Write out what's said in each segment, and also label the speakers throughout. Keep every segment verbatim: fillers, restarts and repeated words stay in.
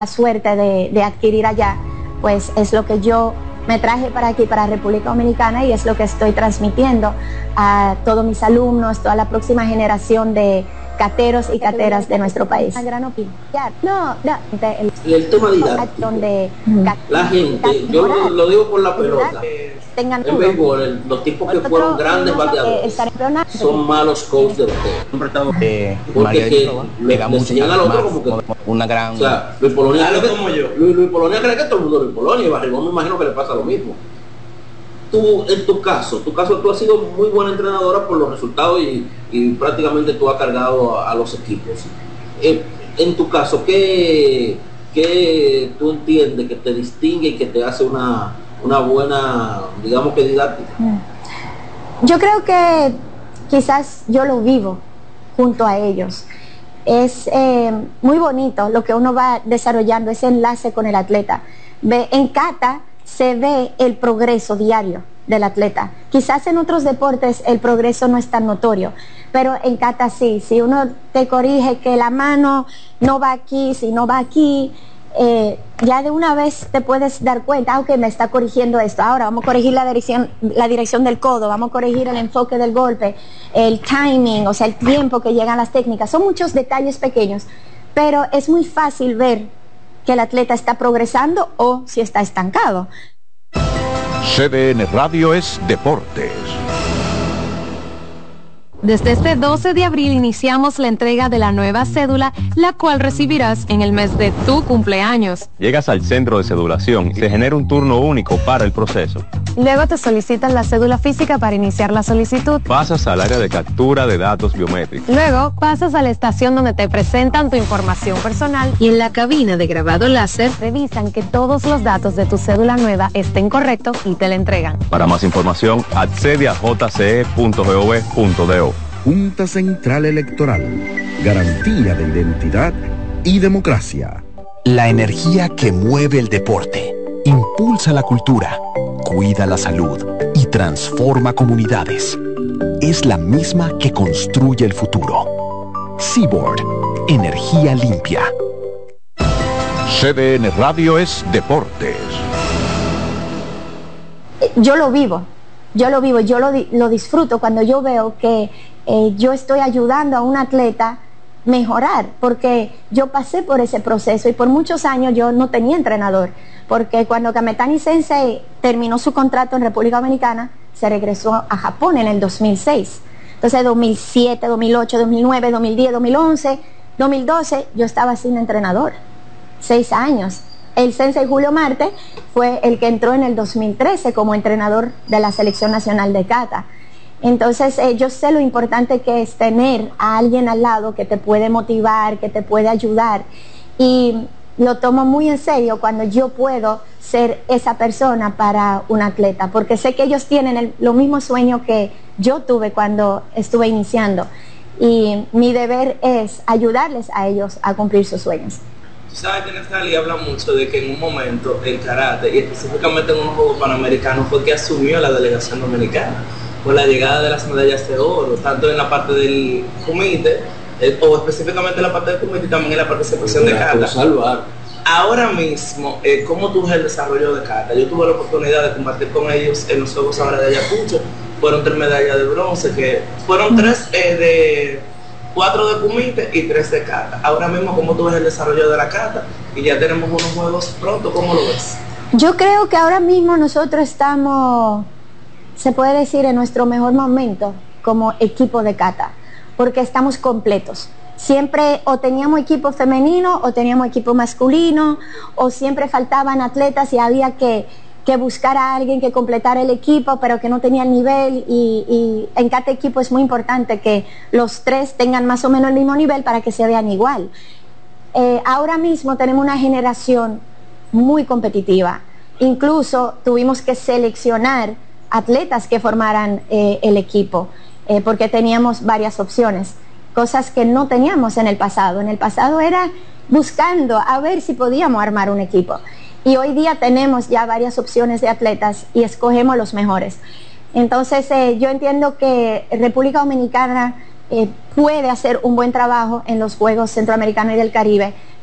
Speaker 1: la suerte de, de adquirir allá, pues es lo que yo me traje para aquí, para República Dominicana, y es lo que estoy transmitiendo a todos mis alumnos, toda la próxima generación de cateros y cateras de nuestro país. Una gran opinión. No, no, el,
Speaker 2: el tema didáctico.
Speaker 1: Donde
Speaker 2: la gente, yo lo, lo digo por la pelota.
Speaker 1: Tengan
Speaker 2: el béisbol, el, los tipos que fueron grandes bateadores son malos coaches de bateo.
Speaker 3: Eh,
Speaker 2: porque que le, le enseñan al otro como que
Speaker 3: una gran...
Speaker 2: O sea, Luis Polonia cree que, como yo. Luis, Luis Polonia cree que todo el mundo es Luis Polonia, y Barrigón me imagino que le pasa lo mismo. Tú, en tu caso, tu caso tú has sido muy buena entrenadora por los resultados y, y prácticamente tú has cargado a, a los equipos. Eh, en tu caso, ¿qué, ¿qué tú entiendes que te distingue y que te hace una, una buena, digamos que didáctica?
Speaker 1: Yo creo que quizás yo lo vivo junto a ellos. Es eh, muy bonito lo que uno va desarrollando, ese enlace con el atleta. Ve, en kata se ve el progreso diario del atleta. Quizás en otros deportes el progreso no es tan notorio, pero en kata sí. Si uno te corrige que la mano no va aquí, si no va aquí, eh, ya de una vez te puedes dar cuenta, aunque me está corrigiendo esto, ahora vamos a corregir la dirección, la dirección del codo, vamos a corregir el enfoque del golpe, el timing, o sea, el tiempo que llegan las técnicas. Son muchos detalles pequeños, pero es muy fácil ver que el atleta está progresando o si está estancado.
Speaker 4: C D N Radio es Deportes.
Speaker 5: Desde este doce de abril iniciamos la entrega de la nueva cédula, la cual recibirás en el mes de tu cumpleaños.
Speaker 6: Llegas al centro de cedulación y se genera un turno único para el proceso.
Speaker 5: Luego te solicitan la cédula física para iniciar la solicitud.
Speaker 6: Pasas al área de captura de datos biométricos.
Speaker 5: Luego pasas a la estación donde te presentan tu información personal y en la cabina de grabado láser revisan que todos los datos de tu cédula nueva estén correctos y te la entregan.
Speaker 6: Para más información, accede a j c e punto gov punto do.
Speaker 7: Junta Central Electoral, garantía de identidad y democracia.
Speaker 8: La energía que mueve el deporte, impulsa la cultura, cuida la salud y transforma comunidades. Es la misma que construye el futuro. Seaboard, energía limpia.
Speaker 4: C D N Radio es Deportes.
Speaker 1: Yo lo vivo, yo lo vivo, yo lo, lo disfruto cuando yo veo que eh, yo estoy ayudando a un atleta mejorar, porque yo pasé por ese proceso y por muchos años yo no tenía entrenador, porque cuando Kametani Sensei terminó su contrato en República Dominicana, se regresó a Japón en el dos mil seis. Entonces dos mil siete, dos mil ocho, dos mil nueve, dos mil diez, dos mil once, dos mil doce, yo estaba sin entrenador, seis años. El Sensei Julio Marte fue el que entró en el dos mil trece como entrenador de la Selección Nacional de Kata. Entonces eh, yo sé lo importante que es tener a alguien al lado que te puede motivar, que te puede ayudar, y lo tomo muy en serio cuando yo puedo ser esa persona para un atleta, porque sé que ellos tienen el, lo mismo sueño que yo tuve cuando estuve iniciando, y mi deber es ayudarles a ellos a cumplir sus sueños.
Speaker 2: Tú sabes que Natalia habla mucho de que en un momento el karate, y específicamente en unos Juegos Panamericanos, fue que asumió la delegación dominicana con la llegada de las medallas de oro, tanto en la parte del comité, eh, o específicamente en la parte del comité, y también en la participación de kata. Ahora mismo, eh, ¿cómo tú ves el desarrollo de kata? Yo tuve la oportunidad de compartir con ellos en los Juegos ahora de Ayacucho. Fueron tres medallas de bronce, que fueron tres eh, de... cuatro de kumite y tres de kata. Ahora mismo, ¿cómo tú ves el desarrollo de la kata? Y ya tenemos unos juegos pronto, ¿cómo lo ves?
Speaker 1: Yo creo que ahora mismo nosotros estamos, se puede decir, en nuestro mejor momento como equipo de kata, porque estamos completos. Siempre o teníamos equipo femenino o teníamos equipo masculino, o siempre faltaban atletas y había que que buscar a alguien que completara el equipo, pero que no tenía el nivel, y, y en cada equipo es muy importante que los tres tengan más o menos el mismo nivel para que se vean igual. Eh, ahora mismo tenemos una generación muy competitiva, incluso tuvimos que seleccionar atletas que formaran eh, el equipo, eh, porque teníamos varias opciones, cosas que no teníamos en el pasado. En el pasado era buscando a ver si podíamos armar un equipo. Y hoy día tenemos ya varias opciones de atletas y escogemos los mejores. Entonces eh, yo entiendo que República Dominicana eh, puede hacer un buen trabajo en los Juegos Centroamericanos y del Caribe,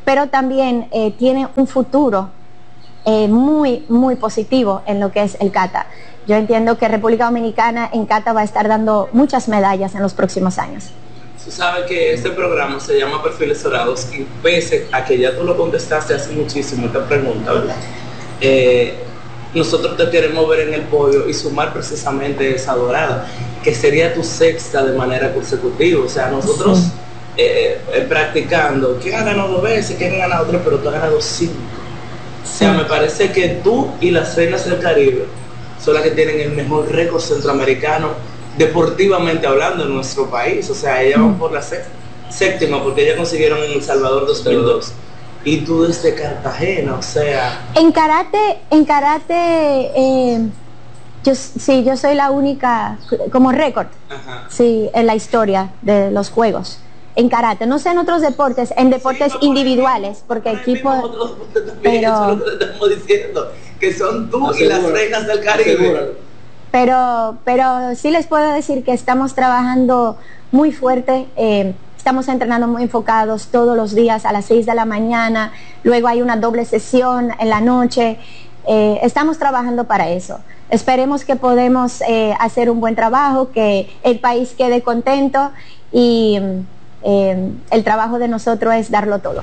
Speaker 1: pero también eh, tiene un futuro eh, muy, muy positivo en lo que es el kata. Yo entiendo que República Dominicana en kata va a estar dando muchas medallas en los próximos años.
Speaker 2: Tú sabes que este programa se llama Perfiles Dorados y pese a que ya tú lo contestaste hace muchísimo esta pregunta, ¿verdad? Eh, nosotros te queremos ver en el podio y sumar precisamente esa dorada, que sería tu sexta de manera consecutiva. O sea, nosotros sí. eh, eh, practicando, ¿quién ha ganado dos veces? ¿Quién ha ganado tres? Pero tú has ganado cinco. Sí. O sea, me parece que tú y las Reinas del Caribe son las que tienen el mejor récord centroamericano deportivamente hablando en nuestro país. O sea, ellas van por la séptima porque ellas consiguieron en El Salvador dos mil dos y tú desde Cartagena. O sea,
Speaker 1: en karate en karate eh, yo sí yo soy la única como récord. Ajá. Sí, en la historia de los juegos en karate, no sé en otros deportes, en deportes sí, individuales, porque equipos, pero
Speaker 2: eso es lo que te estamos diciendo, que son tú y las Reinas del Caribe.
Speaker 1: Pero, pero sí les puedo decir que estamos trabajando muy fuerte, eh, estamos entrenando muy enfocados todos los días a las seis de la mañana, luego hay una doble sesión en la noche, eh, estamos trabajando para eso. Esperemos que podemos eh, hacer un buen trabajo, que el país quede contento y eh, el trabajo de nosotros es darlo todo.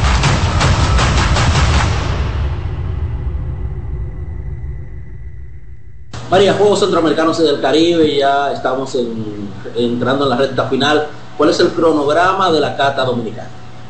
Speaker 3: María, Juegos Centroamericanos y del Caribe, ya estamos en, entrando en la recta final. ¿Cuál es el cronograma de la kata dominicana?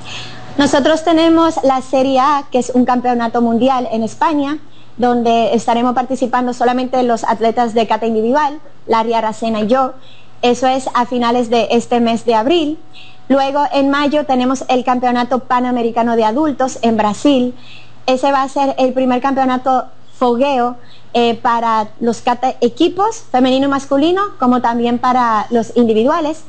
Speaker 1: Nosotros tenemos la Serie A, que es un campeonato mundial en España, donde estaremos participando solamente los atletas de kata individual, Larry Aracena y yo. Eso es a finales de este mes de abril. Luego, en mayo, tenemos el Campeonato Panamericano de Adultos en Brasil. Ese va a ser el primer campeonato fogueo eh, para los kata equipos, femenino y masculino, como también para los individuales.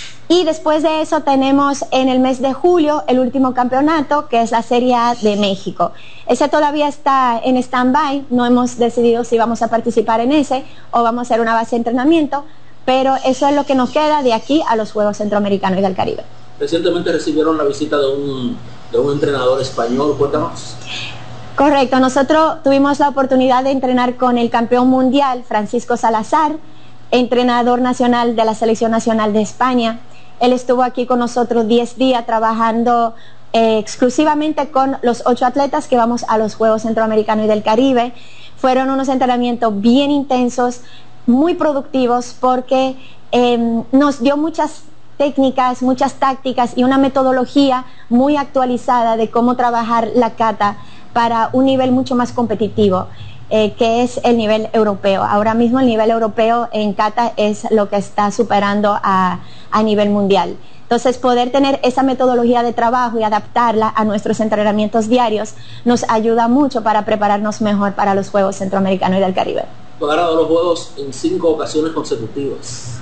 Speaker 1: Y después de eso tenemos en el mes de julio el último campeonato, que es la Serie A de México. Ese todavía está en stand-by, no hemos decidido si vamos a participar en ese o vamos a hacer una base de entrenamiento, pero eso es lo que nos queda de aquí a los Juegos Centroamericanos y del Caribe.
Speaker 3: Recientemente recibieron la visita de un, de un entrenador español, cuéntanos.
Speaker 1: Correcto, nosotros tuvimos la oportunidad de entrenar con el campeón mundial Francisco Salazar, entrenador nacional de la Selección Nacional de España. Él estuvo aquí con nosotros diez días trabajando eh, exclusivamente con los ocho atletas que vamos a los Juegos Centroamericanos y del Caribe. Fueron unos entrenamientos bien intensos, muy productivos, porque eh, nos dio muchas técnicas, muchas tácticas y una metodología muy actualizada de cómo trabajar la kata para un nivel mucho más competitivo, eh, que es el nivel europeo. Ahora mismo el nivel europeo en kata es lo que está superando a, a nivel mundial. Entonces, poder tener esa metodología de trabajo y adaptarla a nuestros entrenamientos diarios nos ayuda mucho para prepararnos mejor para los Juegos Centroamericanos y del Caribe.
Speaker 3: Tú has ganado los Juegos en cinco ocasiones consecutivas.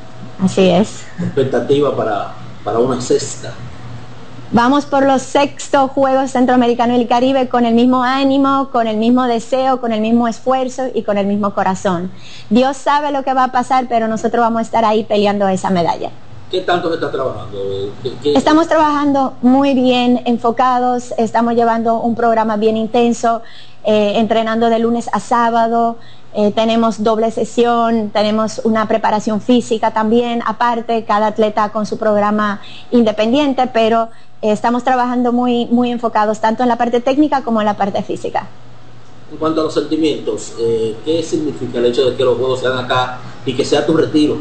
Speaker 1: Así es.
Speaker 3: Expectativa para, para una sexta.
Speaker 1: Vamos por los sextos Juegos Centroamericanos y el Caribe con el mismo ánimo, con el mismo deseo, con el mismo esfuerzo y con el mismo corazón. Dios sabe lo que va a pasar, pero nosotros vamos a estar ahí peleando esa medalla.
Speaker 3: ¿Qué tanto se está trabajando? ¿Qué...
Speaker 1: Estamos trabajando muy bien, enfocados, estamos llevando un programa bien intenso, eh, entrenando de lunes a sábado, eh, tenemos doble sesión, tenemos una preparación física también, aparte, cada atleta con su programa independiente, pero eh, estamos trabajando muy, muy enfocados tanto en la parte técnica como en la parte física.
Speaker 3: En cuanto a los sentimientos, eh, ¿qué significa el hecho de que los Juegos sean acá y que sea tu retiro?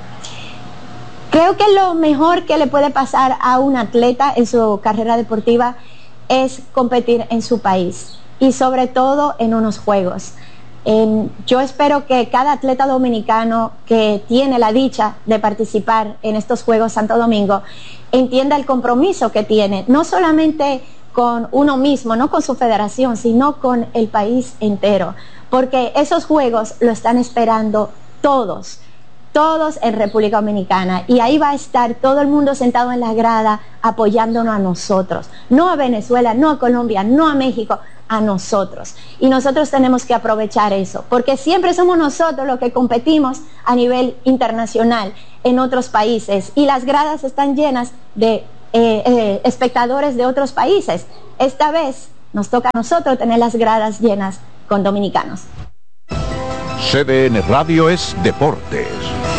Speaker 1: Creo que lo mejor que le puede pasar a un atleta en su carrera deportiva es competir en su país y sobre todo en unos Juegos. Eh, yo espero que cada atleta dominicano que tiene la dicha de participar en estos Juegos Santo Domingo entienda el compromiso que tiene, no solamente con uno mismo, no con su federación, sino con el país entero, porque esos Juegos lo están esperando todos. Todos en República Dominicana, y ahí va a estar todo el mundo sentado en la grada apoyándonos a nosotros, no a Venezuela, no a Colombia, no a México, a nosotros. Y nosotros tenemos que aprovechar eso, porque siempre somos nosotros los que competimos a nivel internacional en otros países, y las gradas están llenas de eh, eh, espectadores de otros países. Esta vez nos toca a nosotros tener las gradas llenas con dominicanos.
Speaker 4: C D N Radio es Deportes.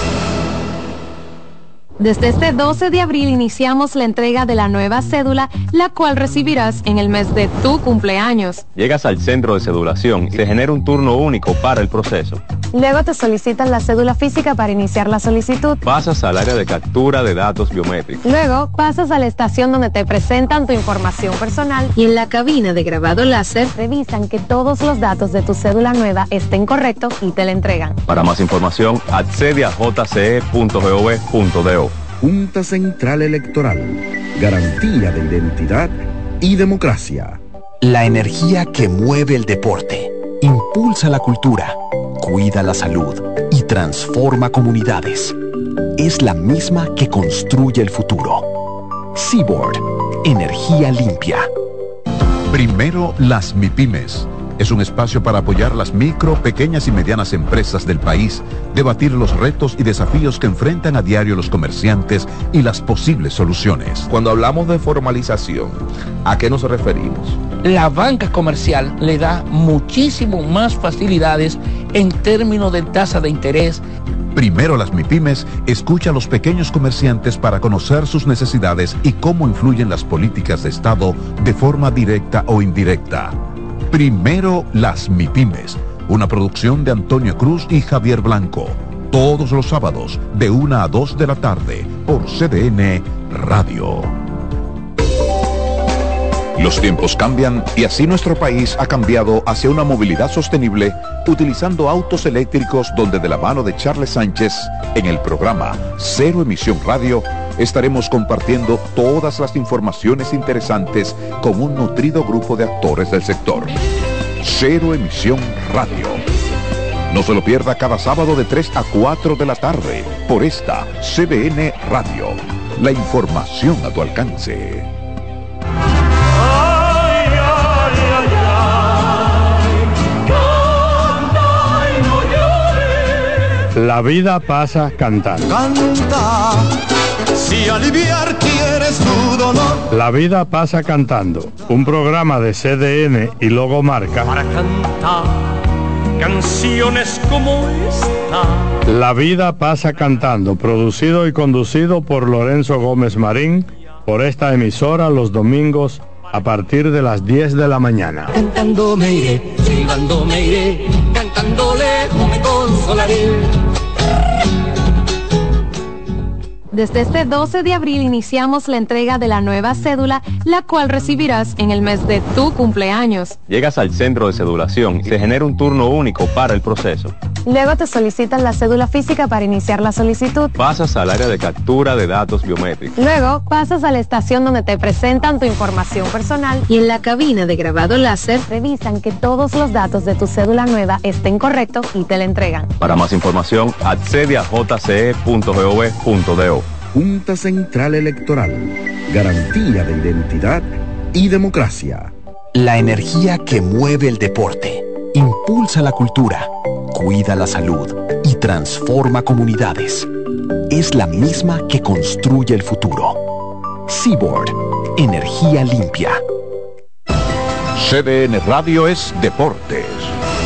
Speaker 5: Desde este doce de abril iniciamos la entrega de la nueva cédula, la cual recibirás en el mes de tu cumpleaños.
Speaker 6: Llegas al centro de cedulación y te genera un turno único para el proceso.
Speaker 5: Luego te solicitan la cédula física para iniciar la solicitud.
Speaker 6: Pasas al área de captura de datos biométricos.
Speaker 5: Luego pasas a la estación donde te presentan tu información personal y en la cabina de grabado láser revisan que todos los datos de tu cédula nueva estén correctos y te la entregan.
Speaker 6: Para más información, accede a j c e punto gov punto do.
Speaker 7: Junta Central Electoral, garantía de identidad y democracia.
Speaker 8: La energía que mueve el deporte, impulsa la cultura, cuida la salud y transforma comunidades. Es la misma que construye el futuro. Seaboard, energía limpia.
Speaker 4: Primero las MIPYMES. Es un espacio para apoyar las micro, pequeñas y medianas empresas del país, debatir los retos y desafíos que enfrentan a diario los comerciantes y las posibles soluciones.
Speaker 9: Cuando hablamos de formalización, ¿a qué nos referimos?
Speaker 10: La banca comercial le da muchísimo más facilidades en términos de tasa de interés.
Speaker 4: Primero las MIPYMES escucha a los pequeños comerciantes para conocer sus necesidades y cómo influyen las políticas de Estado de forma directa o indirecta. Primero las MIPYMES, una producción de Antonio Cruz y Javier Blanco. Todos los sábados de una a dos de la tarde por C D N Radio. Los tiempos cambian y así nuestro país ha cambiado hacia una movilidad sostenible utilizando autos eléctricos, donde de la mano de Charles Sánchez en el programa Cero Emisión Radio estaremos compartiendo todas las informaciones interesantes con un nutrido grupo de actores del sector. Cero Emisión Radio. No se lo pierda cada sábado de tres a cuatro de la tarde por esta C D N Radio. La información a tu alcance.
Speaker 11: La vida pasa cantando.
Speaker 12: Canta, si aliviar quieres tu dolor.
Speaker 11: La vida pasa cantando, un programa de C D N y Logomarca
Speaker 12: para cantar canciones como esta.
Speaker 11: La vida pasa cantando, producido y conducido por Lorenzo Gómez Marín, por esta emisora los domingos a partir de las diez de la mañana.
Speaker 12: Cantando me iré, silbando me iré, cantando lejos me consolaré.
Speaker 5: Desde este doce de abril iniciamos la entrega de la nueva cédula, la cual recibirás en el mes de tu cumpleaños.
Speaker 6: Llegas al centro de cedulación y te genera un turno único para el proceso.
Speaker 5: Luego te solicitan la cédula física para iniciar la solicitud.
Speaker 6: Pasas al área de captura de datos biométricos.
Speaker 5: Luego pasas a la estación donde te presentan tu información personal y en la cabina de grabado láser revisan que todos los datos de tu cédula nueva estén correctos y te la entregan.
Speaker 6: Para más información, accede a j c e punto gov punto do.
Speaker 7: Junta Central Electoral, garantía de identidad y democracia.
Speaker 8: La energía que mueve el deporte, impulsa la cultura, cuida la salud y transforma comunidades. Es la misma que construye el futuro. Seaboard, energía limpia.
Speaker 4: C D N Radio es Deportes.